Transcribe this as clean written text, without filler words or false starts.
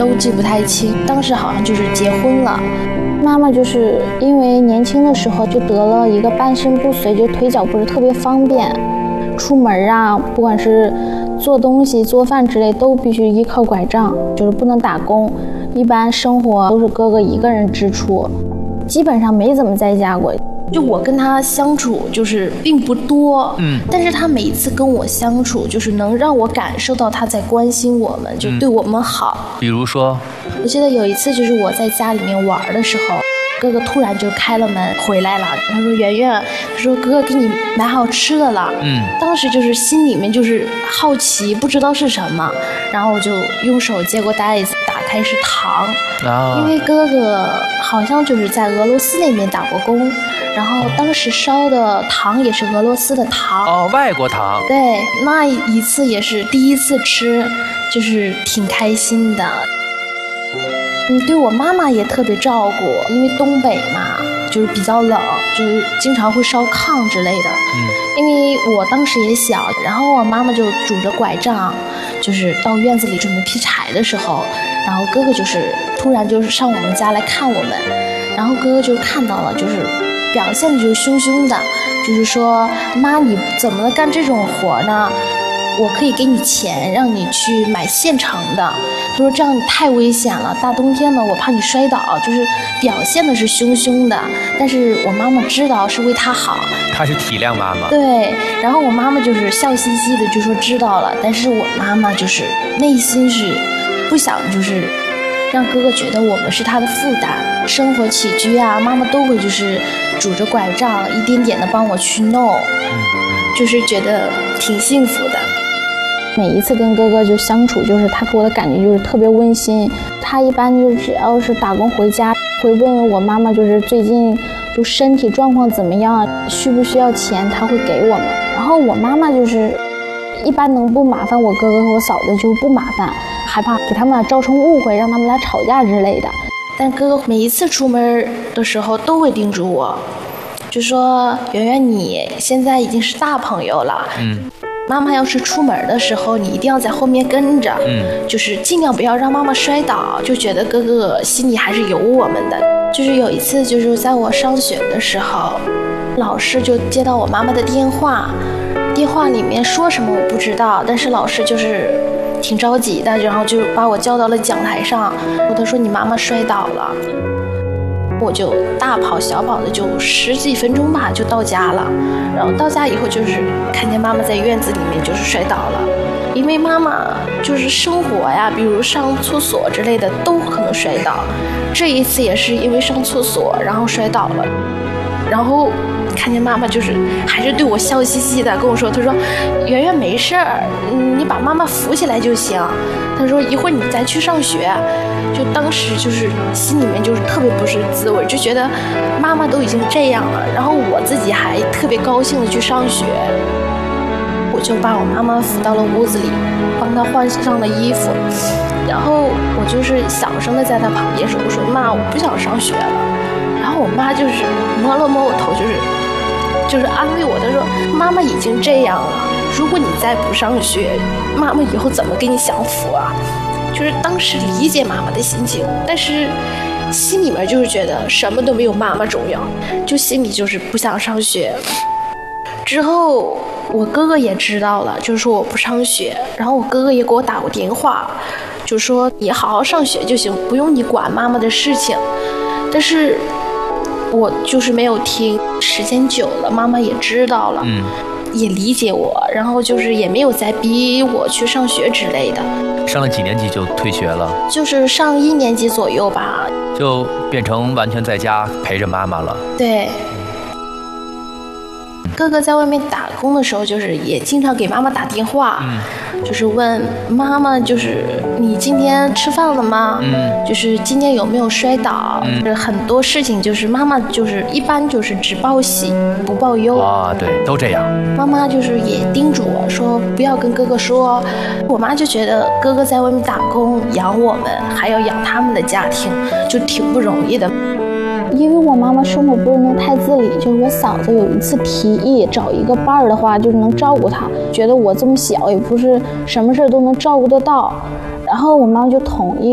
都记不太清，当时好像就是结婚了。妈妈就是因为年轻的时候就得了一个半身不遂，就腿脚不是特别方便，出门啊，不管是做东西、做饭之类都必须依靠拐杖，就是不能打工。一般生活都是哥哥一个人支出，基本上没怎么在家过。就我跟他相处就是并不多，但是他每一次跟我相处，就是能让我感受到他在关心我们，就对我们好。 比如说， 我记得有一次就是我在家里面玩的时候，哥哥突然就开了门回来了，他说圆圆，他说哥哥给你买好吃的了。当时就是心里面就是好奇，不知道是什么，然后我就用手接过袋子，打开是糖，因为哥哥好像就是在俄罗斯那边打过工，然后当时烧的糖也是俄罗斯的糖， 外国糖。 对，那一次也是第一次吃，就是挺开心的。对我妈妈也特别照顾，因为东北嘛，就是比较冷，就是经常会烧炕之类的。因为我当时也小，然后我妈妈就拄着拐杖，就是到院子里准备劈柴的时候，然后哥哥就是突然就是上我们家来看我们，然后哥哥就看到了，就是表现的就是凶凶的，就是说妈你怎么能干这种活呢？我可以给你钱让你去买现成的，他说这样太危险了，大冬天的我怕你摔倒，就是表现的是凶凶的，但是我妈妈知道是为他好， 他是体谅妈妈。 对，然后我妈妈就是笑嘻嘻的就说知道了，但是我妈妈就是内心是不想就是让哥哥觉得我们是他的负担，生活起居啊妈妈都会就是拄着拐杖一点点的帮我去弄，就是觉得挺幸福的。每一次跟哥哥就相处，就是他给我的感觉就是特别温馨。他一般就是只要是打工回家，会问问我妈妈，就是最近就身体状况怎么样，需不需要钱，他会给我们。然后我妈妈就是一般能不麻烦我哥哥和我嫂子就不麻烦，害怕给他们俩造成误会，让他们俩吵架之类的。但哥哥每一次出门的时候都会叮嘱我，就说圆圆你现在已经是大朋友了，妈妈要是出门的时候，你一定要在后面跟着，就是尽量不要让妈妈摔倒，就觉得哥哥心里还是有我们的。就是有一次，就是在我上学的时候，老师就接到我妈妈的电话，电话里面说什么我不知道，但是老师就是挺着急的，然后就把我叫到了讲台上，他说你妈妈摔倒了。我就大跑小跑的就10几分钟吧就到家了，然后到家以后就是看见妈妈在院子里面就是摔倒了，因为妈妈就是生活呀，比如上厕所之类的都可能摔倒，这一次也是因为上厕所然后摔倒了，然后看见妈妈就是还是对我笑嘻嘻的跟我说，他说圆圆没事儿，你把妈妈扶起来就行，他说一会儿你再去上学。就当时就是心里面就是特别不是滋味，就觉得妈妈都已经这样了，然后我自己还特别高兴的去上学，我就把我妈妈扶到了屋子里，帮她换上了衣服，然后我就是小声的在她旁边说，我说妈我不想上学了，然后我妈就是摸了摸我头，就是安慰我，她说妈妈已经这样了，如果你再不上学，妈妈以后怎么给你享福啊？就是当时理解妈妈的心情，但是心里面就是觉得什么都没有妈妈重要，就心里就是不想上学。之后我哥哥也知道了，就是说我不上学，然后我哥哥也给我打过电话，就说你好好上学就行，不用你管妈妈的事情。但是我就是没有听，时间久了妈妈也知道了，也理解我，然后就是也没有再逼我去上学之类的。 上了几年级就退学了？ 就是上1年级左右吧， 就变成完全在家陪着妈妈了。 对，哥哥在外面打工的时候，就是也经常给妈妈打电话，就是问妈妈，就是你今天吃饭了吗？就是今天有没有摔倒？很多事情就是妈妈就是一般就是只报喜不报忧啊，对，都这样。 妈妈就是也叮嘱我说不要跟哥哥说，我妈就觉得哥哥在外面打工养我们，还要养他们的家庭，就挺不容易的。因为我妈妈生活不是能太自理，就是我嫂子有一次提议找一个伴儿的话，就是能照顾她，觉得我这么小也不是什么事都能照顾得到，然后我妈妈就同意。